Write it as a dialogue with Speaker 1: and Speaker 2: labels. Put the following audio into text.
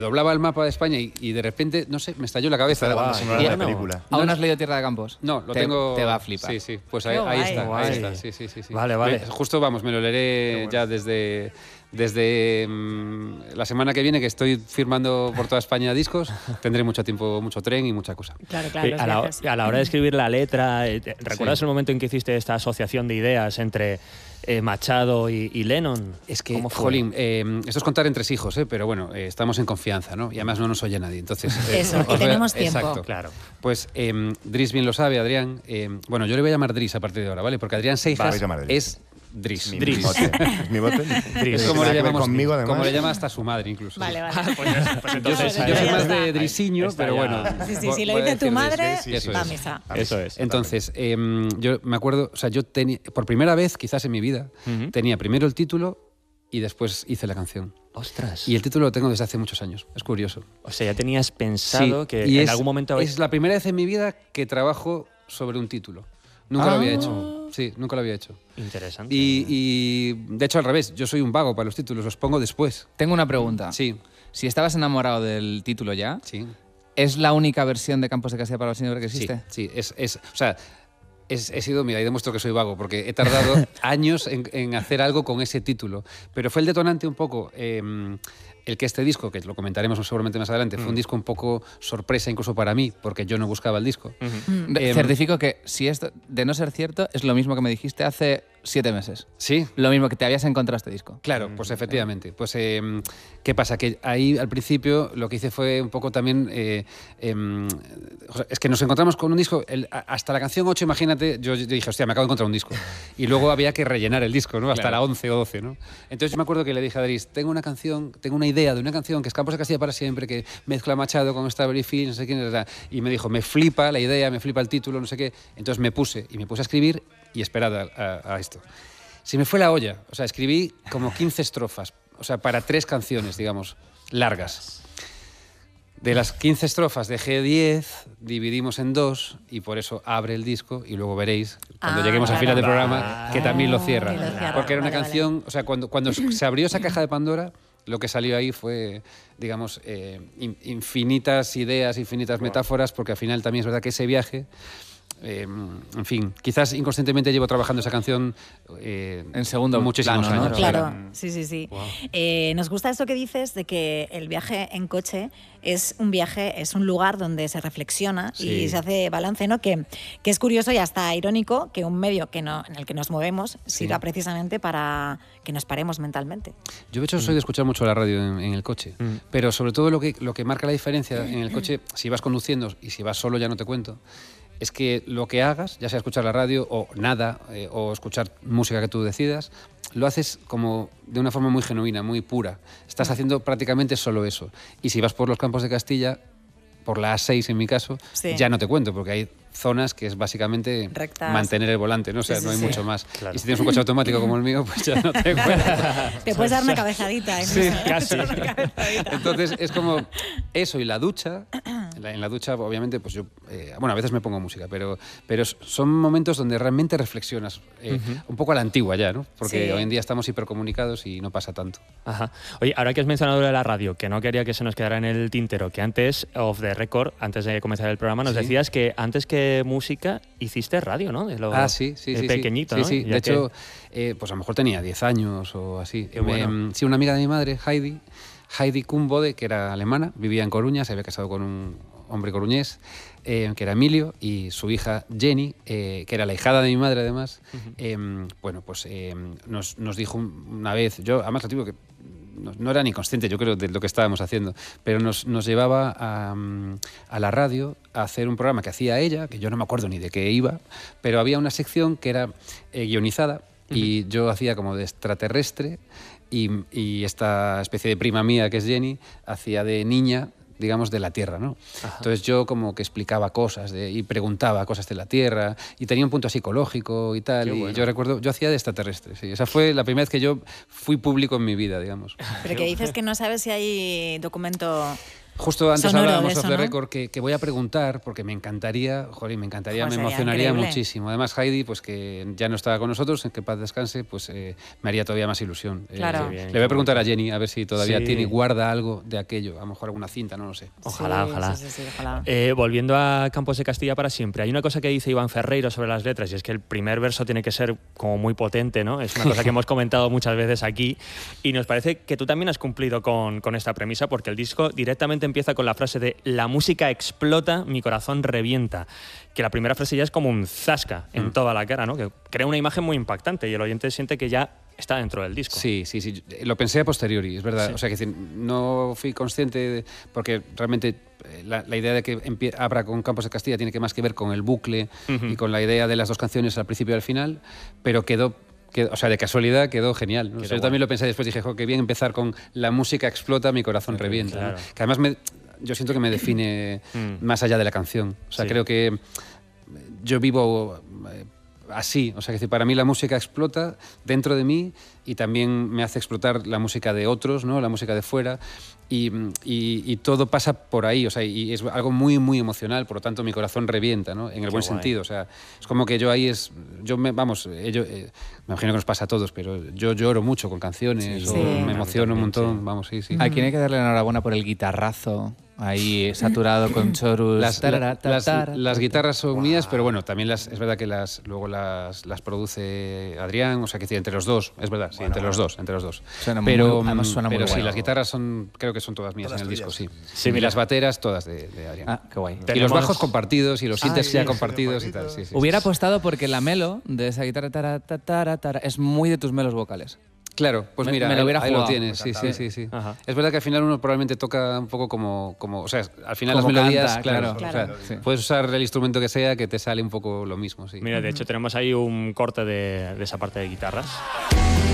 Speaker 1: Doblaba el mapa de España y de repente, no sé, me estalló la cabeza.
Speaker 2: La película.
Speaker 3: ¿Aún no has leído Tierra de Campos?
Speaker 1: No, lo tengo...
Speaker 3: Te va a flipar.
Speaker 1: Sí, pues ahí está. Sí.
Speaker 2: Vale.
Speaker 1: Justo, vamos, me lo leeré ya desde la semana que viene, que estoy firmando por toda España discos. Tendré mucho tiempo, mucho tren y mucha cosa.
Speaker 4: Claro,
Speaker 2: A la hora de escribir la letra, ¿recuerdas el momento en que hiciste esta asociación de ideas entre Machado y Lennon?
Speaker 1: Es que, jolín, esto es contar entre hijos, pero bueno, estamos en confianza, ¿no? Y además no nos oye nadie, entonces...
Speaker 4: Eso, y tenemos tiempo.
Speaker 1: Exacto.
Speaker 2: Claro.
Speaker 1: Pues Dries bien lo sabe, Adrián. Bueno, yo le voy a llamar Dries a partir de ahora, ¿vale? Porque Adrián Seijas es... Dries.
Speaker 2: Mi mote.
Speaker 1: Es como le llamamos
Speaker 2: conmigo, además.
Speaker 1: Como le llama hasta su madre, incluso.
Speaker 4: Vale.
Speaker 2: Pues entonces,
Speaker 1: yo soy más de Drisiño, pero bueno.
Speaker 4: Si lo dice tu madre,
Speaker 1: eso
Speaker 4: va a
Speaker 1: es.
Speaker 4: misa.
Speaker 2: Eso es.
Speaker 1: Entonces, yo me acuerdo, o sea, yo tenía, por primera vez, quizás en mi vida, tenía primero el título y después hice la canción.
Speaker 2: Ostras.
Speaker 1: Y el título lo tengo desde hace muchos años. Es curioso.
Speaker 2: O sea, ya tenías pensado que
Speaker 1: y
Speaker 2: en algún momento...
Speaker 1: Es la primera vez en mi vida que trabajo sobre un título. Nunca lo había hecho. Sí, nunca lo había hecho.
Speaker 2: Interesante.
Speaker 1: Y de hecho, al revés, yo soy un vago para los títulos, los pongo después.
Speaker 3: Tengo una pregunta.
Speaker 1: Sí.
Speaker 3: Si estabas enamorado del título ya,
Speaker 1: Sí.
Speaker 3: ¿es la única versión de Campos de Castilla para los Siempre que existe?
Speaker 1: Sí, o sea, he sido, mira, y demuestro que soy vago, porque he tardado años en hacer algo con ese título. Pero fue el detonante un poco, el que este disco, que lo comentaremos seguramente más adelante, fue un disco un poco sorpresa incluso para mí, porque yo no buscaba el disco.
Speaker 3: Certifico que si esto de no ser cierto, es lo mismo que me dijiste hace 7 meses.
Speaker 1: Sí.
Speaker 3: Lo mismo que te habías encontrado este disco.
Speaker 1: Claro, pues efectivamente. Pues, ¿qué pasa? Que ahí al principio lo que hice fue un poco también... o sea, es que nos encontramos con un disco, hasta la canción 8, imagínate, yo dije, hostia, me acabo de encontrar un disco. Y luego había que rellenar el disco, ¿no? Hasta
Speaker 2: Claro.
Speaker 1: la 11 o 12, ¿no? Entonces yo me acuerdo que le dije a Dries, tengo una idea de una canción que es Campos de Castilla para siempre, que mezcla Machado con Strawberry Fields, no sé quién, y me dijo, me flipa la idea, me flipa el título, no sé qué. Entonces me puse a escribir y esperad a esto. Se me fue la olla, o sea, escribí como 15 estrofas, o sea, para 3 canciones, digamos, largas. De las 15 estrofas dejé 10, dividimos en 2 y por eso abre el disco y luego veréis, cuando lleguemos al final del programa, que también lo cierra. Porque era una canción, o sea, cuando se abrió esa caja de Pandora, lo que salió ahí fue, digamos, infinitas ideas, infinitas metáforas, porque al final también es verdad que ese viaje... en fin, quizás inconscientemente llevo trabajando esa canción
Speaker 3: en segundo
Speaker 1: muchísimos
Speaker 3: plano, ¿no?
Speaker 1: años.
Speaker 4: Claro, sí. Wow. Nos gusta eso que dices de que el viaje en coche es un viaje, es un lugar donde se reflexiona y se hace balance, ¿no? Que es curioso y hasta irónico que un medio en el que nos movemos sirva precisamente para que nos paremos mentalmente.
Speaker 1: Yo de hecho soy de escuchar mucho la radio en el coche, pero sobre todo lo que marca la diferencia en el coche, si vas conduciendo y si vas solo ya no te cuento, es que lo que hagas, ya sea escuchar la radio o nada, o escuchar música que tú decidas, lo haces como de una forma muy genuina, muy pura. Estás haciendo prácticamente solo eso. Y si vas por los Campos de Castilla, por la A6 en mi caso, ya no te cuento, porque hay zonas que es básicamente
Speaker 4: rectas,
Speaker 1: mantener el volante, ¿no? O sea, no hay mucho más. Claro. Y si tienes un coche automático como el mío, pues ya no te cuento.
Speaker 4: Te puedes dar una cabezadita.
Speaker 1: Sí, casi. Entonces es como eso y la ducha. En la ducha, obviamente, pues yo, bueno, a veces me pongo música, pero son momentos donde realmente reflexionas, un poco a la antigua ya, ¿no? Porque hoy en día estamos hipercomunicados y no pasa tanto.
Speaker 2: Ajá. Oye, ahora que has mencionado lo de la radio, que no quería que se nos quedara en el tintero, que antes, off the record, antes de comenzar el programa, nos decías que antes que música hiciste radio, ¿no?
Speaker 1: Sí.
Speaker 2: Pequeñito, ¿no?
Speaker 1: Sí. De hecho, pues a lo mejor tenía 10 años o así. Sí, una amiga de mi madre, Heidi Kumbode, que era alemana, vivía en Coruña, se había casado con un hombre coruñés, que era Emilio, y su hija Jenny, que era la hijada de mi madre además, bueno, pues nos dijo una vez, yo además lo digo que no era ni consciente, yo creo, de lo que estábamos haciendo, pero nos llevaba a la radio a hacer un programa que hacía ella, que yo no me acuerdo ni de qué iba, pero había una sección que era guionizada y yo hacía como de extraterrestre y esta especie de prima mía, que es Jenny, hacía de niña, digamos, de la Tierra, ¿no? Ajá. Entonces yo como que explicaba cosas y preguntaba cosas de la Tierra y tenía un punto psicológico y tal. Qué bueno. Y yo recuerdo, yo hacía de extraterrestre, sí. Esa fue la primera vez que yo fui público en mi vida, digamos.
Speaker 4: Pero que dices que no sabes si hay documento
Speaker 1: Justo antes
Speaker 4: sonoro
Speaker 1: hablábamos
Speaker 4: de eso,
Speaker 1: off the
Speaker 4: ¿no?
Speaker 1: record que voy a preguntar, porque me encantaría, me encantaría,
Speaker 4: Joder,
Speaker 1: me
Speaker 4: sería
Speaker 1: emocionaría
Speaker 4: increíble.
Speaker 1: muchísimo. Además, Heidi, pues que ya no estaba con nosotros, en que paz descanse, pues me haría todavía más ilusión.
Speaker 4: Claro.
Speaker 2: Qué bien,
Speaker 1: Le voy a preguntar a Jenny a ver si todavía
Speaker 2: Sí.
Speaker 1: tiene y guarda algo de aquello, a lo mejor alguna cinta, no lo sé.
Speaker 2: Ojalá,
Speaker 4: Sí,
Speaker 2: ojalá.
Speaker 4: sí, ojalá.
Speaker 2: Volviendo a Campos de Castilla para siempre, hay una cosa que dice Iván Ferreiro sobre las letras y es que el primer verso tiene que ser como muy potente, ¿no? Es una cosa que hemos comentado muchas veces aquí y nos parece que tú también has cumplido con esta premisa porque el disco directamente empieza con la frase de la música explota, mi corazón revienta, que la primera frase ya es como un zasca en toda la cara, ¿no? Que crea una imagen muy impactante y el oyente siente que ya está dentro del disco.
Speaker 1: Sí. Lo pensé a posteriori, es verdad.
Speaker 2: Sí.
Speaker 1: O sea, que no fui consciente, porque realmente la idea de que abra con Campos de Castilla tiene que más que ver con el bucle y con la idea de las dos canciones al principio y al final, pero o sea, de casualidad quedó genial, ¿no? O sea, yo también lo pensé después, dije, qué bien empezar con la música explota, mi corazón revienta.
Speaker 2: Claro.
Speaker 1: ¿No? Que además yo siento que me define más allá de la canción. O sea,
Speaker 2: Sí.
Speaker 1: creo que yo vivo así. O sea, que para mí la música explota dentro de mí y también me hace explotar la música de otros, ¿no? La música de fuera. Y todo pasa por ahí, o sea, y es algo muy, muy emocional, por lo tanto mi corazón revienta, ¿no? En el buen sentido, o sea, es como que yo ahí me imagino que nos pasa a todos, pero yo lloro mucho con canciones, o
Speaker 4: Sí.
Speaker 1: me emociono un montón,
Speaker 2: Sí.
Speaker 1: vamos, sí.
Speaker 3: A quien hay que darle la enhorabuena por el guitarrazo ahí saturado con chorus.
Speaker 1: Las guitarras son mías, pero bueno, también es verdad que luego las produce Adrián, o sea, que entre los dos, es verdad, sí, entre los dos.
Speaker 3: Suena además suena muy
Speaker 1: pero sí,
Speaker 3: guay.
Speaker 1: las guitarras creo que son todas mías
Speaker 5: Todas
Speaker 1: en el
Speaker 5: tuyas.
Speaker 1: disco, sí.
Speaker 2: Sí,
Speaker 1: Y
Speaker 2: mira.
Speaker 1: las bateras todas de Adrián.
Speaker 3: Ah, qué guay.
Speaker 1: Y los
Speaker 2: Tenemos-
Speaker 1: bajos compartidos y los sintes
Speaker 2: sí,
Speaker 1: ya
Speaker 2: sí,
Speaker 1: compartidos y tal. Sí, sí.
Speaker 3: Hubiera apostado porque la melo de esa guitarra es muy de tus melos vocales.
Speaker 1: Claro, pues
Speaker 3: Me-
Speaker 1: mira,
Speaker 3: me lo hubiera
Speaker 1: ahí lo
Speaker 3: jugado.
Speaker 1: tienes, sí.
Speaker 2: Ajá.
Speaker 1: Es verdad que al final uno probablemente toca un poco como o sea, al final
Speaker 3: Como
Speaker 1: las melodías,
Speaker 3: canta,
Speaker 1: claro,
Speaker 4: claro.
Speaker 1: o sea,
Speaker 3: Sí.
Speaker 1: puedes usar el instrumento que sea, que te sale un poco lo mismo, sí.
Speaker 2: Mira, de hecho tenemos ahí un corte de esa parte de guitarras.